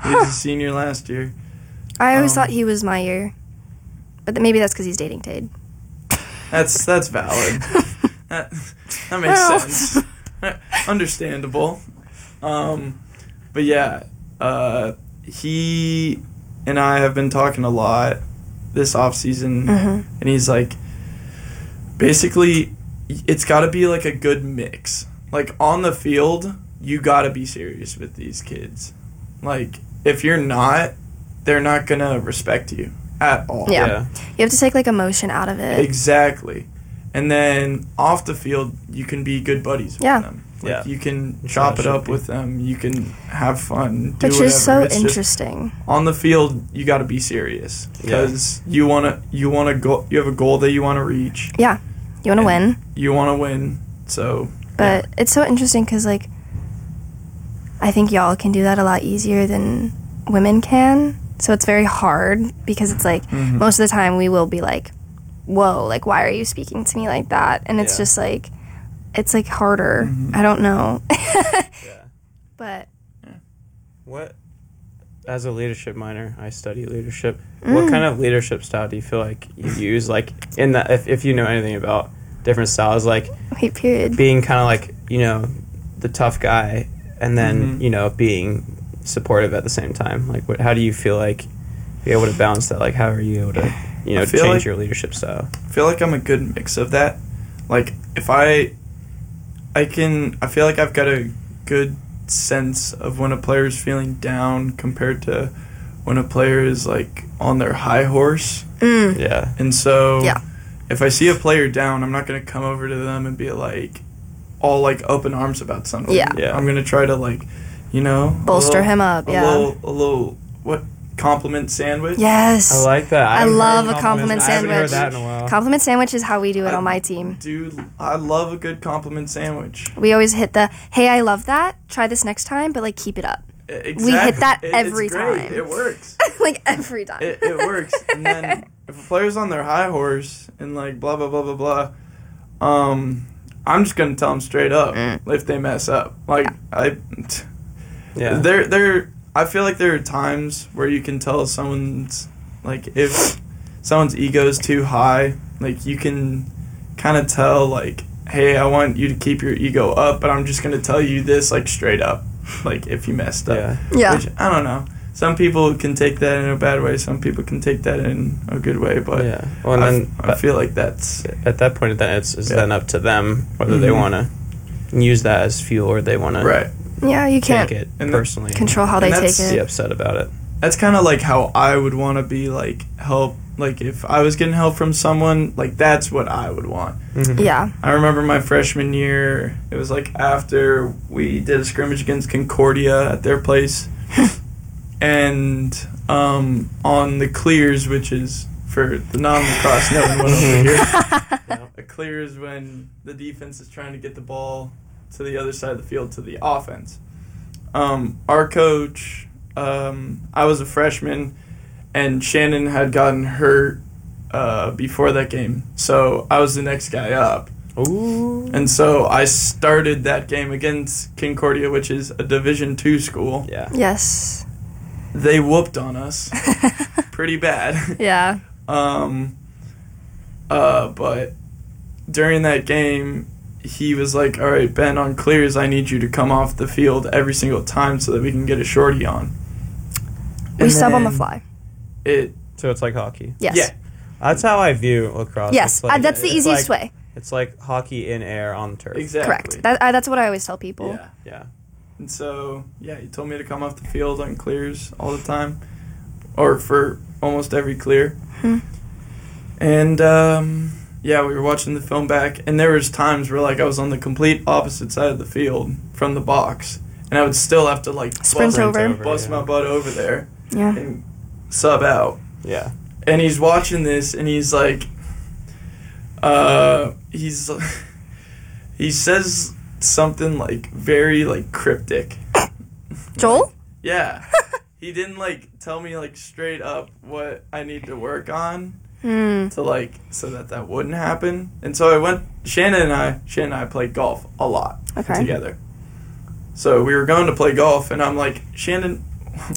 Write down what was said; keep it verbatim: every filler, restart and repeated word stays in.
He's a senior last year. I always Um, thought he was my year. But th- maybe that's because he's dating Tade. That's that's valid. that, that makes Well. sense. Understandable. Um, but yeah, uh, he and I have been talking a lot this offseason, Mhm. and he's like, basically, it's got to be like a good mix. Like, on the field, you got to be serious with these kids. Like, if you're not, they're not going to respect you at all. Yeah. Yeah. You have to take, like, emotion out of it. Exactly. And then off the field, you can be good buddies with Yeah. them. Like, Yeah. you can That's chop how it it up should be. with them. You can have fun. Do Which whatever. is so It's just- interesting. on the field, you got to be serious Yeah. because you want to. You want to go. You have a goal that you want to reach. Yeah. You want to And win. You want to win. So. But it's so interesting because, like, I think y'all can do that a lot easier than women can. So it's very hard because it's like Mhm. most of the time we will be like, whoa, like, why are you speaking to me like that? And it's Yeah. just like, it's like harder. Mhm. I don't know. Yeah. But What, as a leadership minor, I study leadership. What kind of leadership style do you feel like you use? Like, in that, if, if you know anything about different styles, like wait, period. being kind of like, you know, the tough guy, and then, Mhm. you know, being supportive at the same time. Like, what, how do you feel like be able to balance that? Like, how are you able to, you know, I feel change like- your leadership style? I feel like I'm a good mix of that. Like, if I, I can, I feel like I've got a good sense of when a player is feeling down compared to when a player is, like, on their high horse. Mm. Yeah. And so, Yeah. if I see a player down, I'm not going to come over to them and be, like, all, like, open arms about something. Yeah. Yeah. I'm going to try to, like, you know. a Bolster little- him up, a yeah. Little, a little, what, compliment sandwich? Yes. I like that. I haven't love heard a compliment compliments. I haven't heard sandwich. that in a while. Compliment sandwich is how we do it I- on my team. Dude, I love a good compliment sandwich. We always hit the, hey, I love that. Try this next time, but, like, keep it up. Exactly. We hit that It- every it's great. time. It works. Like, every time. It, it works. And then if a player's on their high horse and like blah blah blah blah blah, um, I'm just gonna tell them straight up Mm. if they mess up. Like I, Yeah. there there. I feel like there are times where you can tell someone's like if someone's ego is too high. Like you can kind of tell like, hey, I want you to keep your ego up, but I'm just gonna tell you this like straight up. Like if you messed up. Yeah. Yeah. Which, I don't know. Some people can take that in a bad way. Some people can take that in a good way. But Yeah. Well, and I, then I feel like that's at that point, then it's, it's Yeah. then up to them whether they Mhm. want to use that as fuel or they want to right. Yeah, you take can't it And the- personally control how And they that's- take be it. upset about it. That's kind of like how I would want to be like help. Like if I was getting help from someone, like that's what I would want. Yeah. I remember my freshman year. It was like after we did a scrimmage against Concordia at their place, and um, on the clears, which is for the non-lacrosse knowing one over here. A clear is when the defense is trying to get the ball to the other side of the field to the offense. Um, our coach, um, I was a freshman, and Shannon had gotten hurt uh, before that game, so I was the next guy up. Ooh. And so I started that game against Concordia, which is a Division two school. Yeah. Yes. They whooped on us pretty bad. Yeah. Um, uh, but during that game, he was like, all right, Ben, on clears, I need you to come off the field every single time so that we can get a shorty on. We And sub on the then fly. It, So it's like hockey. Yes. yeah, That's how I view lacrosse. Yes. It's like- uh, that's the it's easiest like- way. It's like hockey in air on turf. exactly. Correct. That, uh, that's what I always tell people. Yeah. Yeah. And so, yeah, he told me to come off the field on clears all the time, or for almost every clear. Hmm. And, um, yeah, we were watching the film back, and there was times where, like, I was on the complete opposite side of the field from the box, and I would still have to, like, Sprint bust, over. bust yeah. my butt over there Yeah. and sub out. Yeah. And he's watching this, and he's like, uh, he's, he says something, like, very, like, cryptic. Joel? Yeah. He didn't, like, tell me, like, straight up what I need to work on Hmm. to, like, so that that wouldn't happen. And so I went, Shannon and I, Shannon and I played golf a lot Okay. together. So we were going to play golf, and I'm like, Shannon,